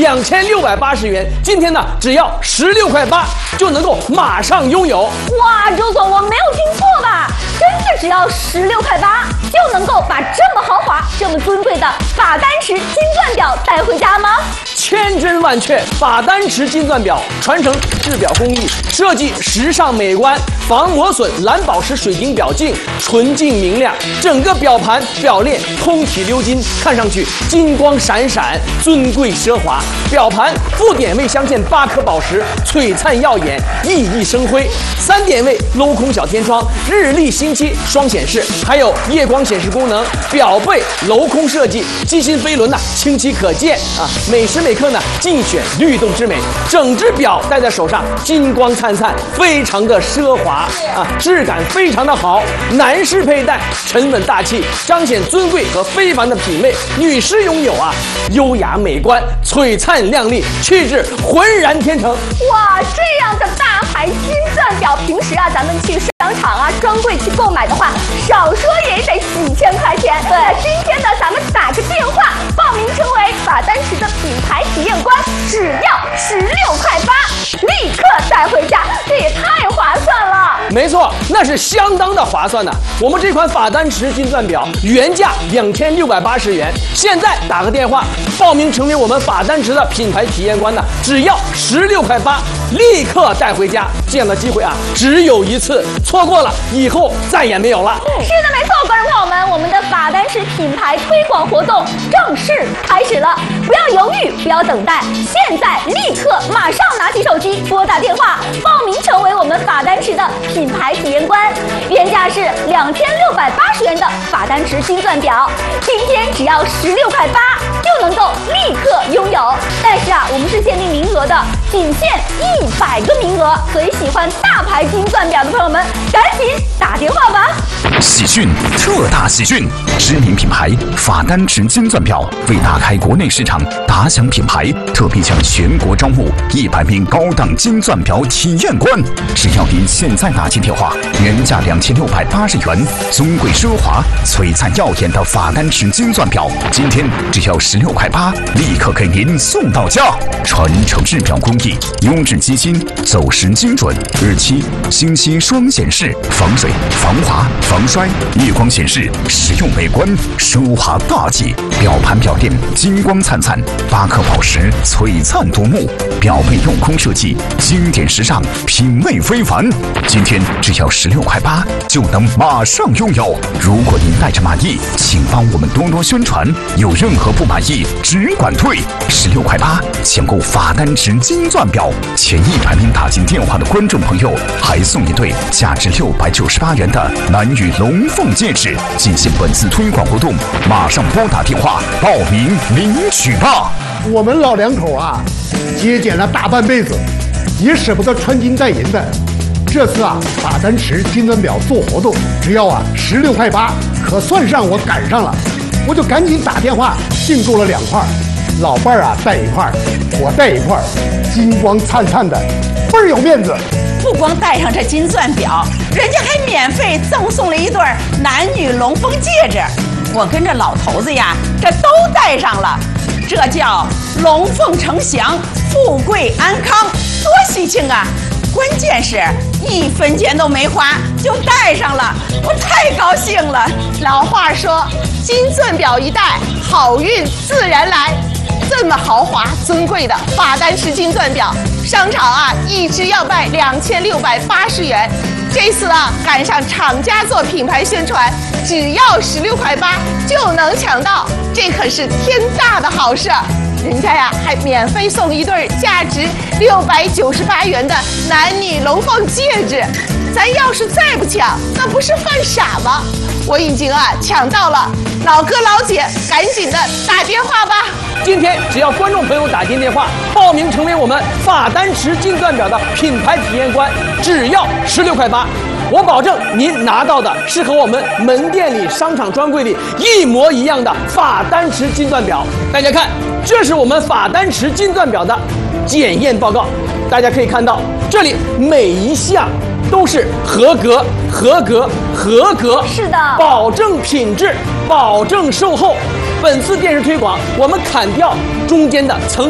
2680元，今天呢只要16块8就能够马上拥有。 哇，周总，我没有听错吧？真的只要16块8就能够把这么豪华、这么尊贵的法丹池金钻表带回家吗？ 千真万确，法丹池金钻表传承制表工艺，设计时尚美观，防磨损蓝宝石水晶表镜，纯净明亮，整个表盘表链通体鎏金，看上去金光闪闪，尊贵奢华。表盘副点位镶嵌8颗宝石，璀璨耀眼，熠熠生辉。3点位镂空小天窗，日历星期双显示，还有夜光显示功能。表背镂空设计，机芯飞轮清晰可见啊，每时每刻尽选律动之美。整只表戴在手上，金光灿灿，非常的奢华啊，质感非常的好。男士佩戴沉稳大气，彰显尊贵和非凡的品味；女士拥有优雅美观，璀璨亮丽，气质浑然天成。 哇，这样的大牌金钻表，平时咱们去商场专柜去购买的话，少说也得几千块钱。对，那今天呢，咱们打个电话报名成为法丹池的品牌体验官，只要16块8，立刻带回家，这也太划算了。 没错，那是相当的划算的。我们这款法丹池金钻表原价2680元，现在打个电话报名成为我们法丹池的品牌体验官只要16块8，立刻带回家。这样的机会只有一次，错过了以后再也没有了。 是的，没错，观众朋友们，我们的法丹池品牌推广活动正式开始了，不要犹豫，不要等待，现在立刻马上拿起手机拨打电话报名成为我们法丹池的品牌体验官。原价是2680元的法丹池金钻表，今天只要16块8就能够立刻拥有。但是我们是限定名额的，仅限100个名额，所以喜欢大牌金钻表的朋友们赶紧打电话吧。 喜讯，特大喜讯！知名品牌法丹池金钻表为打开国内市场，打响品牌，特别向全国招募100名高档金钻表体验官。只要您现在打进电话，原价2680元，尊贵奢华、璀璨耀眼的法丹池金钻表，今天只要16块8，立刻给您送到家。传承制表工艺，优质机芯，走时精准，日期、星期双显示，防水、防滑、防摔，夜光显示，实用美观，奢华大气。表盘表链金光灿灿，8颗宝石璀璨夺目，表背镂空设计，经典时尚，品味非凡。今天只要16块8就能马上拥有。如果您带着满意，请帮我们多多宣传，有任何不满意只管退。16块8抢购法丹池金钻表，前100名打进电话的观众朋友还送一对价值698元的男女龙凤戒指。进行本次推广活动，马上拨打电话报名领取吧。 我们老两口节俭了大半辈子，也舍不得穿金戴银的。这次法丹池金钻表做活动，只要16块8，可算上我赶上了。我就赶紧打电话订购了2块，老伴儿带一块，我带一块，金光灿灿的，倍儿有面子。 不光戴上这金钻表，人家还免费赠送了一对男女龙凤戒指。我跟这老头子这都戴上了，这叫龙凤呈祥，富贵安康，多喜庆啊！关键是1分钱都没花就戴上了，我太高兴了。 老话说，金钻表一戴，好运自然来。这么豪华尊贵的法丹池金钻表，商场一只要卖2680元。这次赶上厂家做品牌宣传，只要16块8就能抢到，这可是天大的好事。人家还免费送一对价值698元的男女龙凤戒指，咱要是再不抢，那不是犯傻吗？我已经抢到了，老哥老姐赶紧的打电话吧。 今天只要观众朋友打进电话报名成为我们法丹池金钻表的品牌体验官，只要16块8，我保证您拿到的是和我们门店里、商场专柜里一模一样的法丹池金钻表。大家看，这是我们法丹池金钻表的检验报告，大家可以看到，这里每一项都是合格、合格、合格， 是的， 保证品质，保证售后。本次电视推广，我们砍掉中间的层